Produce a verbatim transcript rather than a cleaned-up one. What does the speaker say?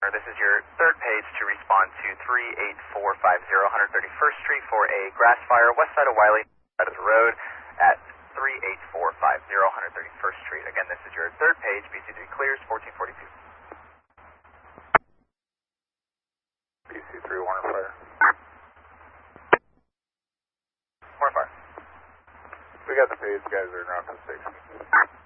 This is your third page to respond to three eight four five zero one thirty-first Street for a grass fire west side of Wiley, side of the road at three eight four five zero one thirty-first Street. Again, this is your third page. B C three clears, fourteen forty-two. B C three, Warner Fire. Warner Fire. We got the page, guys are in route to the station.